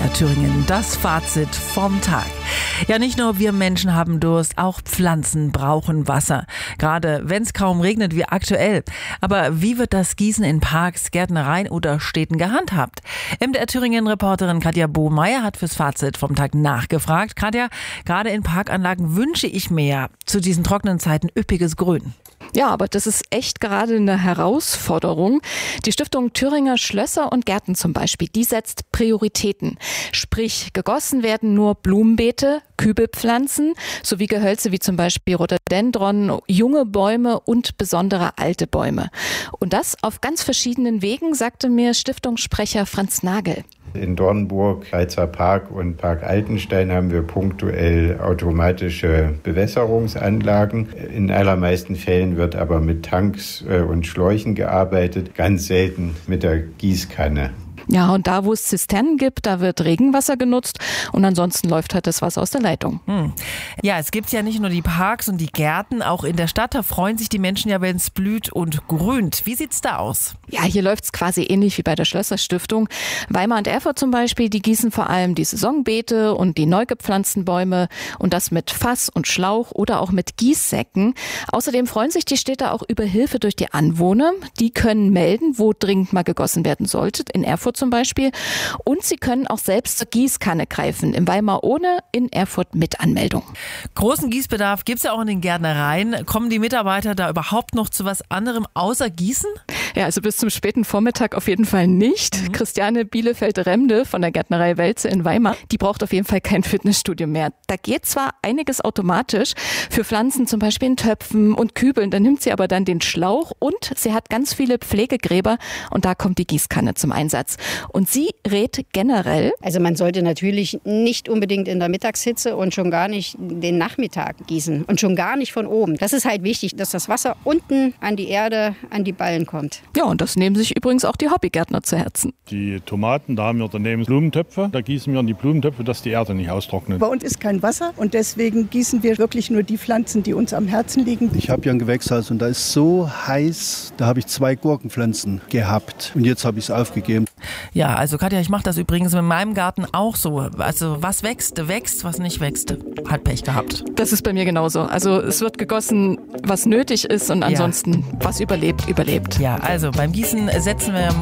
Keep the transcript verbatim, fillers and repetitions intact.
R Thüringen. Das Fazit vom Tag. Ja, nicht nur wir Menschen haben Durst, auch Pflanzen brauchen Wasser. Gerade wenn es kaum regnet wie aktuell. Aber wie wird das Gießen in Parks, Gärtnereien oder Städten gehandhabt? M D R Thüringen-Reporterin Katja Bohmeier hat fürs Fazit vom Tag nachgefragt. Katja, gerade in Parkanlagen wünsche ich mir zu diesen trockenen Zeiten üppiges Grün. Ja, aber das ist echt gerade eine Herausforderung. Die Stiftung Thüringer Schlösser und Gärten zum Beispiel, die setzt Prioritäten. Sprich, gegossen werden nur Blumenbeete, Kübelpflanzen sowie Gehölze wie zum Beispiel Rhododendron, junge Bäume und besondere alte Bäume. Und das auf ganz verschiedenen Wegen, sagte mir Stiftungssprecher Franz Nagel. In Dornburg, Reizer Park und Park Altenstein haben wir punktuell automatische Bewässerungsanlagen. In allermeisten Fällen wird aber mit Tanks und Schläuchen gearbeitet, ganz selten mit der Gießkanne. Ja, und da, wo es Zisternen gibt, da wird Regenwasser genutzt und ansonsten läuft halt das Wasser aus der Leitung. Hm. Ja, es gibt ja nicht nur die Parks und die Gärten, auch in der Stadt, da freuen sich die Menschen ja, wenn es blüht und grünt. Wie sieht's da aus? Ja, hier läuft's quasi ähnlich wie bei der Schlösserstiftung. Weimar und Erfurt zum Beispiel, die gießen vor allem die Saisonbeete und die neu gepflanzten Bäume und das mit Fass und Schlauch oder auch mit Gießsäcken. Außerdem freuen sich die Städte auch über Hilfe durch die Anwohner. Die können melden, wo dringend mal gegossen werden sollte. In Erfurt zum Beispiel. Und sie können auch selbst zur Gießkanne greifen. In Weimar ohne, in Erfurt mit Anmeldung. Großen Gießbedarf gibt es ja auch in den Gärtnereien. Kommen die Mitarbeiter da überhaupt noch zu was anderem außer Gießen? Ja, also bis zum späten Vormittag auf jeden Fall nicht. Mhm. Christiane Bielefeld-Remde von der Gärtnerei Welze in Weimar, die braucht auf jeden Fall kein Fitnessstudio mehr. Da geht zwar einiges automatisch für Pflanzen, zum Beispiel in Töpfen und Kübeln. Da nimmt sie aber dann den Schlauch und sie hat ganz viele Pflegegräber und da kommt die Gießkanne zum Einsatz. Und sie rät generell. Also man sollte natürlich nicht unbedingt in der Mittagshitze und schon gar nicht den Nachmittag gießen und schon gar nicht von oben. Das ist halt wichtig, dass das Wasser unten an die Erde, an die Ballen kommt. Ja, und das nehmen sich übrigens auch die Hobbygärtner zu Herzen. Die Tomaten, da haben wir daneben Blumentöpfe. Da gießen wir in die Blumentöpfe, dass die Erde nicht austrocknet. Bei uns ist kein Wasser und deswegen gießen wir wirklich nur die Pflanzen, die uns am Herzen liegen. Ich habe ja ein Gewächshaus und da ist so heiß, da habe ich zwei Gurkenpflanzen gehabt und jetzt habe ich es aufgegeben. Ja, also Katja, ich mache das übrigens in meinem Garten auch so. Also was wächst, wächst, was nicht wächst, hat Pech gehabt. Das ist bei mir genauso. Also es wird gegossen, was nötig ist und ansonsten, ja, was überlebt, überlebt. Ja, also beim Gießen setzen wir